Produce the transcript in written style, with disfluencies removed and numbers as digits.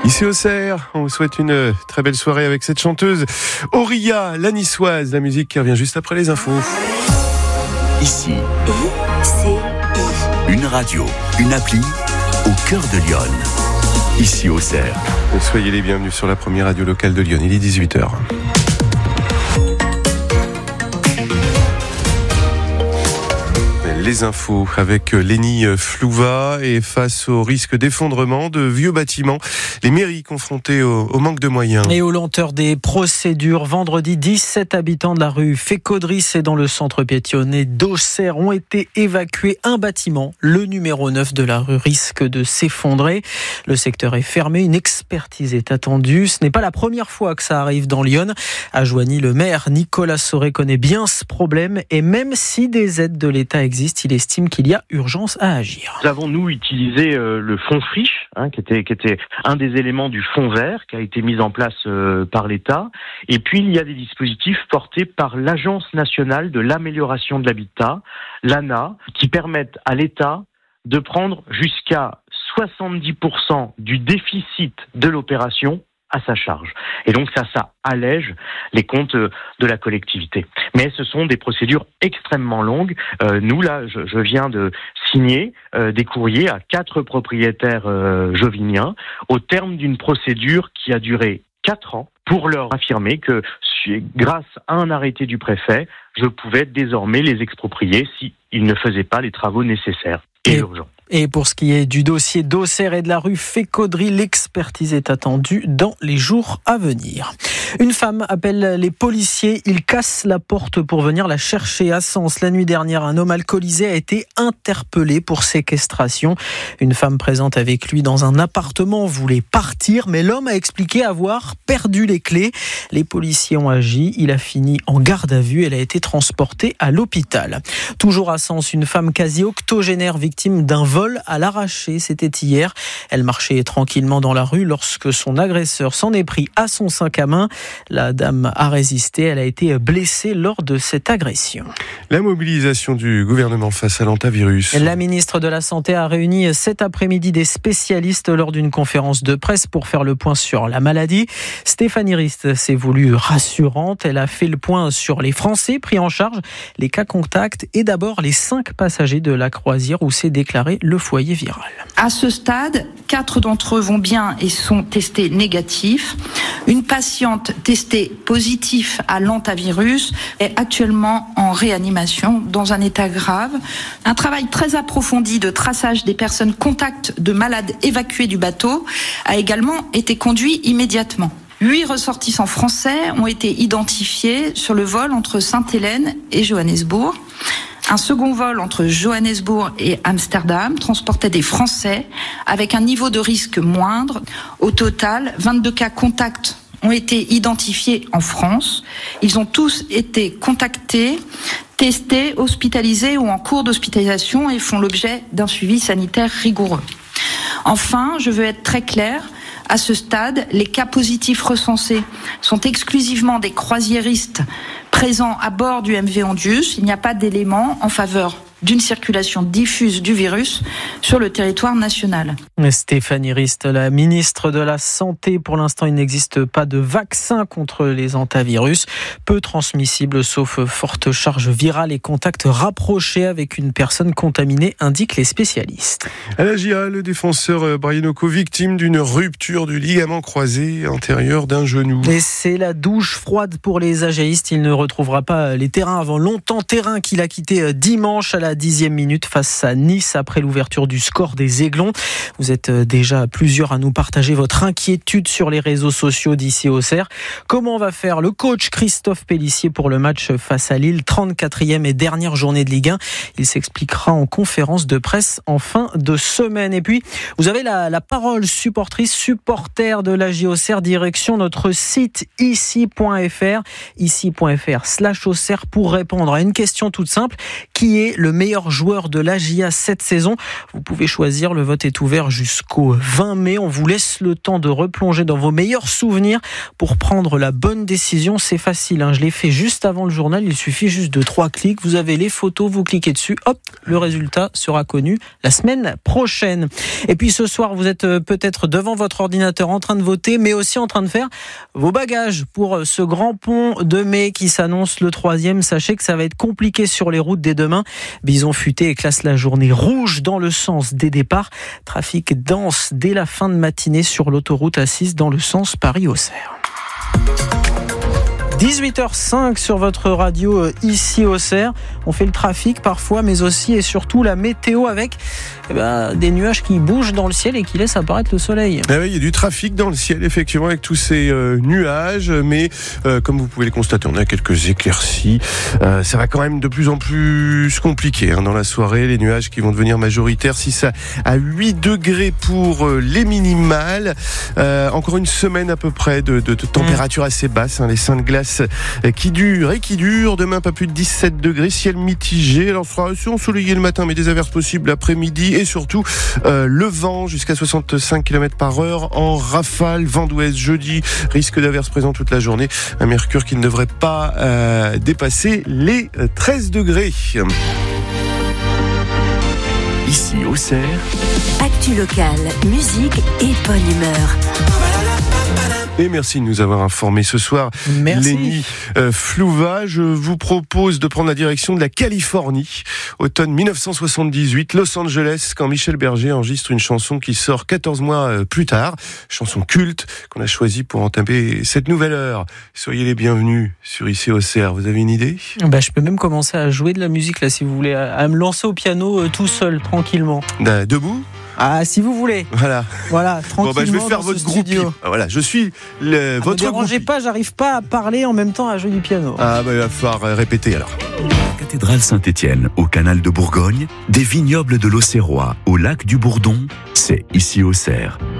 Ici au Cerf, on vous souhaite une très belle soirée avec cette chanteuse Auria, la niçoise. La musique qui revient juste après les infos. Ici, une radio, une appli au cœur de Lyon. Ici au Cerf. Et soyez les bienvenus sur la première radio locale de Lyon. Il est 18h. Les infos avec Lénie Flouva. Et face au risque d'effondrement de vieux bâtiments, les mairies confrontées au manque de moyens. Et aux lenteurs des procédures, vendredi, 17 habitants de la rue Fécaudry et dans le centre piétonnier d'Auxerre ont été évacués. Un bâtiment, le numéro 9 de la rue, risque de s'effondrer. Le secteur est fermé, une expertise est attendue. Ce n'est pas la première fois que ça arrive dans Lyon. À Joigny, le maire Nicolas Sauret connaît bien ce problème et même si des aides de l'État existent, il estime qu'il y a urgence à agir. Nous avons, nous, utilisé le fonds friche, qui était un des éléments du fonds vert qui a été mis en place par l'État. Et puis, il y a des dispositifs portés par l'Agence nationale de l'amélioration de l'habitat, l'ANA, qui permettent à l'État de prendre jusqu'à 70% du déficit de l'opération à sa charge. Et donc ça allège les comptes de la collectivité. Mais ce sont des procédures extrêmement longues. Nous, là, je viens de signer des courriers à 4 propriétaires joviniens au terme d'une procédure qui a duré 4 ans pour leur affirmer que grâce à un arrêté du préfet, je pouvais désormais les exproprier s'ils ne faisaient pas les travaux nécessaires et urgents. Et pour ce qui est du dossier d'Auxerre et de la rue Fécaudry, l'expertise est attendue dans les jours à venir. Une femme appelle les policiers. Ils cassent la porte pour venir la chercher à Sens. La nuit dernière, un homme alcoolisé a été interpellé pour séquestration. Une femme présente avec lui dans un appartement voulait partir, mais l'homme a expliqué avoir perdu les clés. Les policiers ont agi. Il a fini en garde à vue. Elle a été transportée à l'hôpital. Toujours à Sens, une femme quasi octogénaire victime d'un vol à l'arraché, c'était hier. Elle marchait tranquillement dans la rue lorsque son agresseur s'en est pris à son sac à main. La dame a résisté, elle a été blessée lors de cette agression. La mobilisation du gouvernement face à l'hantavirus. La ministre de la Santé a réuni cet après-midi des spécialistes lors d'une conférence de presse pour faire le point sur la maladie. Stéphanie Rist s'est voulue rassurante. Elle a fait le point sur les Français pris en charge, les cas contacts et d'abord les 5 passagers de la croisière où s'est déclaré le foyer viral. À ce stade, 4 d'entre eux vont bien et sont testés négatifs. Une patiente testée positive à l'hantavirus est actuellement en réanimation dans un état grave. Un travail très approfondi de traçage des personnes contacts de malades évacués du bateau a également été conduit immédiatement. 8 ressortissants français ont été identifiés sur le vol entre Sainte-Hélène et Johannesburg. Un second vol entre Johannesburg et Amsterdam transportait des Français avec un niveau de risque moindre. Au total, 22 cas contacts ont été identifiés en France. Ils ont tous été contactés, testés, hospitalisés ou en cours d'hospitalisation et font l'objet d'un suivi sanitaire rigoureux. Enfin, je veux être très claire. À ce stade, les cas positifs recensés sont exclusivement des croisiéristes présents à bord du MV Ondius. Il n'y a pas d'éléments en faveur d'une circulation diffuse du virus sur le territoire national. Stéphanie Rist, la ministre de la Santé. Pour l'instant, il n'existe pas de vaccin contre les hantavirus, peu transmissibles sauf forte charge virale et contact rapproché avec une personne contaminée, indiquent les spécialistes. À la GIA, le défenseur Brian Oko, victime d'une rupture du ligament croisé antérieur d'un genou. Et c'est la douche froide pour les AGistes. Il ne retrouvera pas les terrains avant longtemps. Terrain qu'il a quitté dimanche à la 10e minute face à Nice après l'ouverture du score des Aiglons. Vous êtes déjà plusieurs à nous partager votre inquiétude sur les réseaux sociaux d'ici au Cerf. Comment va faire le coach Christophe Pélissier pour le match face à Lille, 34e et dernière journée de Ligue 1? Il s'expliquera en conférence de presse en fin de semaine. Et puis, vous avez la parole supporter de la Auxerre, direction notre site ici.fr/Auxerre pour répondre à une question toute simple. Qui est le meilleur joueur de l'AJA cette saison. Vous pouvez choisir, le vote est ouvert jusqu'au 20 mai. On vous laisse le temps de replonger dans vos meilleurs souvenirs pour prendre la bonne décision. C'est facile, je l'ai fait juste avant le journal, il suffit juste de 3 clics. Vous avez les photos, vous cliquez dessus, hop, le résultat sera connu la semaine prochaine. Et puis ce soir, vous êtes peut-être devant votre ordinateur en train de voter, mais aussi en train de faire vos bagages pour ce grand pont de mai qui s'annonce le 3e. Sachez que ça va être compliqué sur les routes dès demain. Bison futé classe la journée rouge dans le sens des départs. Trafic dense dès la fin de matinée sur l'autoroute A6 dans le sens Paris-Auxerre. 18h05 sur votre radio ici au Cerf. On fait le trafic parfois, mais aussi et surtout la météo avec des nuages qui bougent dans le ciel et qui laissent apparaître le soleil. Ah oui, il y a du trafic dans le ciel, effectivement, avec tous ces nuages, mais comme vous pouvez le constater, on a quelques éclaircies. Ça va quand même de plus en plus compliqué dans la soirée. Les nuages qui vont devenir majoritaires, 6 à 8 degrés pour les minimales. Encore une semaine à peu près de température assez basse, les seins de glace qui durent. Demain, pas plus de 17 degrés, ciel mitigé. Alors, il sera assez ensoleillé le matin, mais des averses possibles l'après-midi. Et surtout, le vent jusqu'à 65 km/h en rafale. Vent d'ouest jeudi, risque d'averses présent toute la journée. Un mercure qui ne devrait pas dépasser les 13 degrés. Ici au Cerf, actu locale, musique et bonne humeur. Et merci de nous avoir informés ce soir. Merci. Lénie Flouva, je vous propose de prendre la direction de la Californie. Automne 1978, Los Angeles, quand Michel Berger enregistre une chanson qui sort 14 mois plus tard. Chanson culte qu'on a choisie pour entamer cette nouvelle heure. Soyez les bienvenus sur Ici au Cerf. Vous avez une idée ? Je peux même commencer à jouer de la musique là, si vous voulez, à me lancer au piano tout seul, tranquillement. Debout ? Si vous voulez. Voilà, tranquillement. Je vais faire votre groupie. Voilà, je suis votre groupie. Ne dérangez pas, j'arrive pas à parler en même temps à jouer du piano. Il va falloir répéter alors. Cathédrale Saint-Étienne, au canal de Bourgogne, des vignobles de l'Auxerrois au lac du Bourdon, c'est Ici au Cerf.